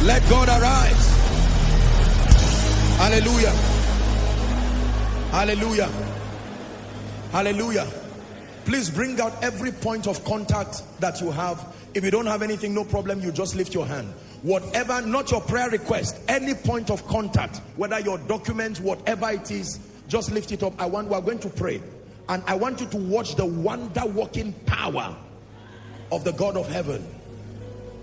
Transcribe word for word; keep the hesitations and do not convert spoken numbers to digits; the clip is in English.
Let God arise. Hallelujah. Hallelujah. Hallelujah. Please bring out every point of contact that you have. If you don't have anything, no problem, you just lift your hand. Whatever, not your prayer request, any point of contact, whether your document, whatever it is, just lift it up. I want, we are going to pray. And I want you to watch the wonder-working power of the God of heaven.